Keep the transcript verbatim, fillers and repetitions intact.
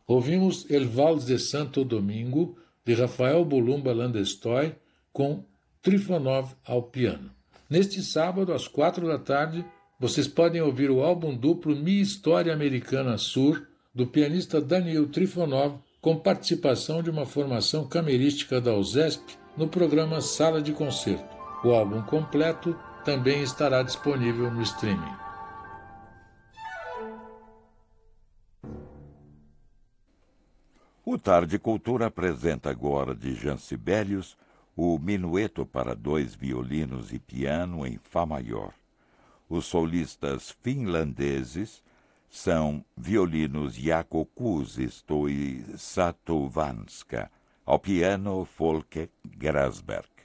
Ouvimos El Vals de Santo Domingo, de Rafael Bolumba Landestoy, com Trifonov ao piano. Neste sábado, às quatro da tarde, vocês podem ouvir o álbum duplo Mi História Americana Sur, do pianista Daniil Trifonov, com participação de uma formação camerística da U S E S P no programa Sala de Concerto. O álbum completo também estará disponível no streaming. O Tarde Cultura apresenta agora, de Jean Sibelius, o Minueto para dois violinos e piano em Fá maior. Os solistas finlandeses são violinos Jaakko Kuusisto e Satu Vanska, ao piano Folke Grasberg.